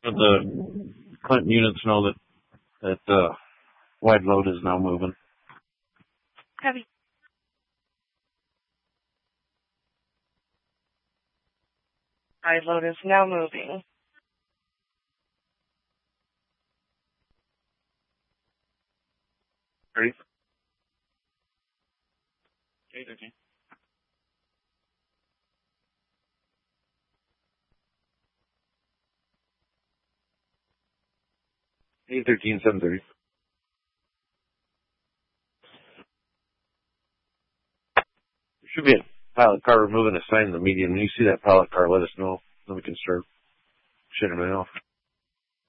The Clinton units know that wide load is now moving. Heavy. Wide load is now moving. Ready? Okay, 13. A13, 730. There should be a pilot car removing a sign in the median. When you see that pilot car, let us know. Then we can start shutting it off.